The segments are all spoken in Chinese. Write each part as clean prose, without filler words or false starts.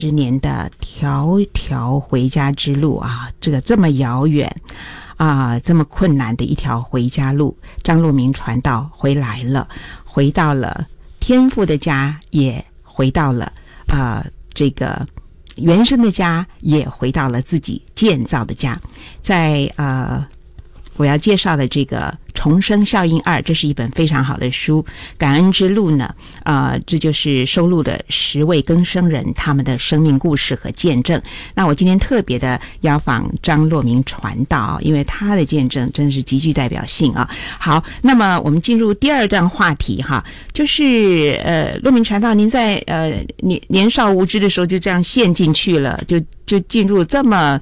10年的条条回家之路啊，这么遥远啊，这么困难的一条回家路，张洛明传道回来了，回到了天父的家，也回到了这个原生的家，也回到了自己建造的家。在我要介绍的这个重生效应2，这是一本非常好的书。感恩之路呢，这就是收录了10位更生人他们的生命故事和见证。那我今天特别的邀访张洛明传道，因为他的见证真是极具代表性啊。好，那么我们进入第2段话题哈，就是洛明传道，您在年少无知的时候就这样陷进去了，就进入这么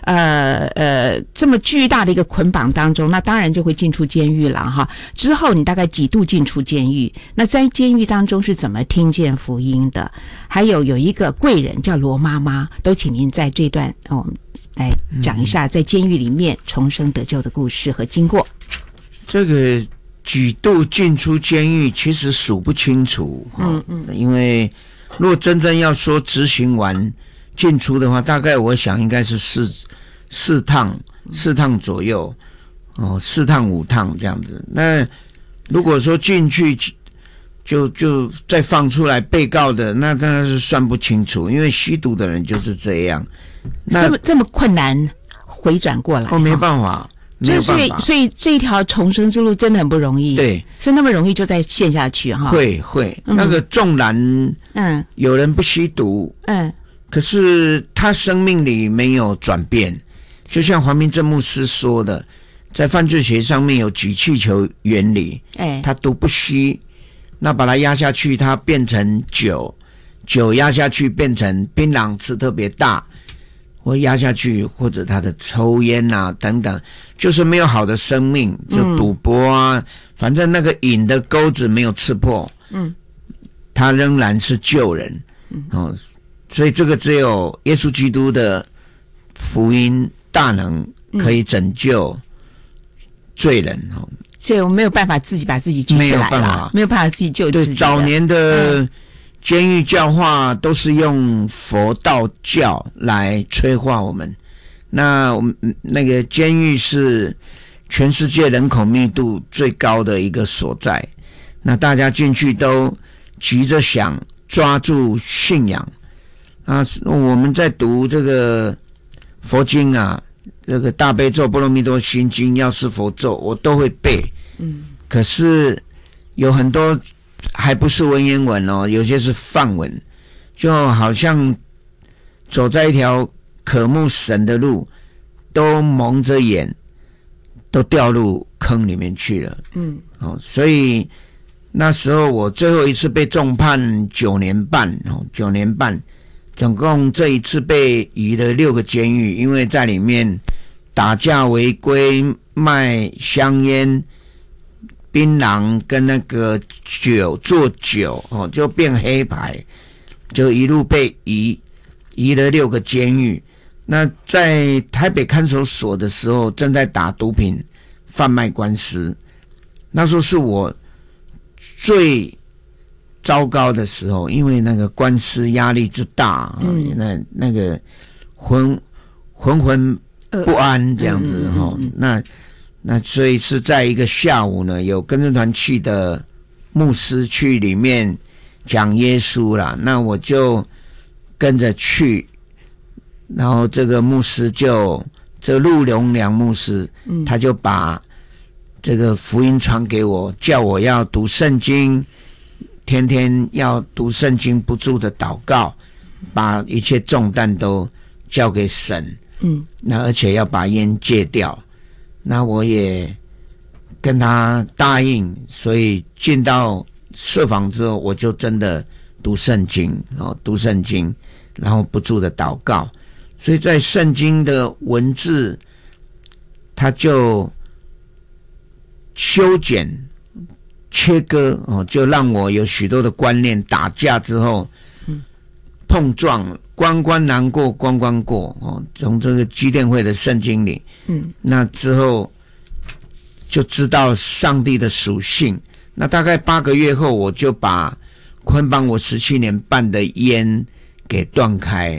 巨大的一个捆绑当中，那当然就会进出监狱了哈。之后你大概几度进出监狱？那在监狱当中是怎么听见福音的？还有一个贵人叫罗妈妈，都请您在这段我们来讲一下在监狱里面重生得救的故事和经过。 这个几度进出监狱其实数不清楚，因为如果真正要说执行完进出的话，大概我想应该是四趟左右，4趟5趟这样子。那如果说进去就再放出来被告的，那当然是算不清楚，因为吸毒的人就是这样。那这么困难回转过来， 没办法。 所以这一条重生之路真的很不容易。 对， 是那么容易就再陷下去哈。 会，那个纵然有人不吸毒，可是他生命里没有转变，就像黄明正牧师说的，在犯罪学上面有举气球原理，他毒不吸，那把它压下去，它变成酒压下去变成槟榔吃特别大，或压下去，或者他的抽烟啊等等，就是没有好的生命，就赌博啊，反正那个瘾的钩子没有刺破，他仍然是救人，所以这个只有耶稣基督的福音大能可以拯救罪人， 所以我们没有办法自己把自己举起来了，没有办法自己救自己。 对，早年的监狱教化都是用佛道教来催化我们。那我们那个监狱是全世界人口密度最高的一个所在，那大家进去都急着想抓住信仰啊。我们在读这个佛经啊，这个大悲咒、波罗蜜多心经、药师佛咒，我都会背。可是有很多还不是文言文哦，有些是梵文，就好像走在一条渴慕神的路，都蒙着眼，都掉入坑里面去了。所以那时候我最后一次被重判9年半，总共这一次被移了6个监狱，因为在里面打架违规、卖香烟、槟榔跟那个做酒就变黑牌，就一路被移了6个监狱。那在台北看守所的时候，正在打毒品贩卖官司，那时候是我最糟糕的时候，因为那个官司压力之大，那个浑不安这样子那所以是在一个下午呢，有跟着团去的牧师去里面讲耶稣啦，那我就跟着去，然后这个牧师这陆荣良牧师，他就把这个福音传给我，叫我要读圣经，天天要读圣经，不住的祷告，把一切重担都交给神，那而且要把烟戒掉。那我也跟他答应，所以进到舍房之后，我就真的读圣经，然后不住的祷告。所以在圣经的文字，它就修剪、切割就让我有许多的观念，打架之后，碰撞，关关难过关关过从这个基甸会的圣经里，那之后就知道上帝的属性。那大概8个月后，我就把捆绑我17年半的烟给断开。